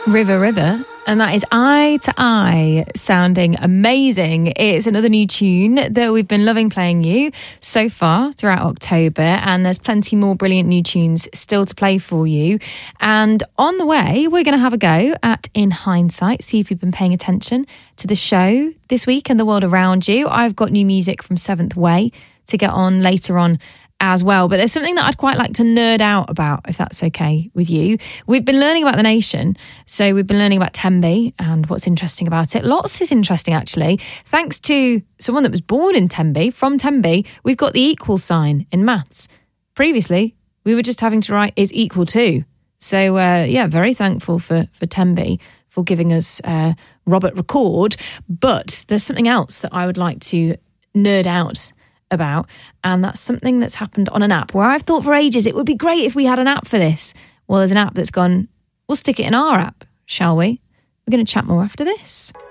River River, and that is Eye to Eye, sounding amazing. It's another new tune that we've been loving playing you so far throughout October, and there's plenty more brilliant new tunes still to play for you. And on the way, we're going to have a go at In Hindsight, see if you've been paying attention to the show this week and the world around you. I've got new music from Seventh Way to get on later on as well, but there's something that I'd quite like to nerd out about, if that's okay with you. We've been learning about the nation, so we've been learning about Tenby and what's interesting about it. Lots is interesting, actually. Thanks to someone that was born in Tenby, from Tenby, we've got the equal sign in maths. Previously, we were just having to write is equal to. So, very thankful for Tenby for giving us Robert Record. But there's something else that I would like to nerd out about, and that's something that's happened on an app where I've thought for ages it would be great if we had an app for this. Well, there's an app that's gone, we'll stick it in our app, shall we? We're going to chat more after this.